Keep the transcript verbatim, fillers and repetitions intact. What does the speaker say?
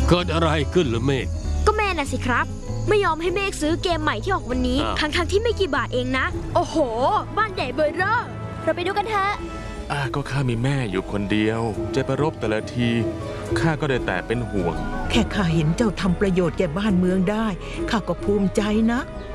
เกิดอะไรขึ้นหรือเมฆก็แม่น่ะสิครับไม่ยอมให้เมฆซื้อเกมใหม่ที่ออกวันนี้ทั้งทั้งที่ไม่กี่บาทเองนะโอ้โหบ้านใหญ่เบอร์เร่อเราไปดูกันเถอะอ่าก็ข้ามีแม่อยู่คนเดียวจะไปรบแต่ละทีข้าก็ได้แต่เป็นห่วงแค่ข้าเห็นเจ้าทำประโยชน์แก่บ้านเมืองได้ข้าก็ภูมิใจนะ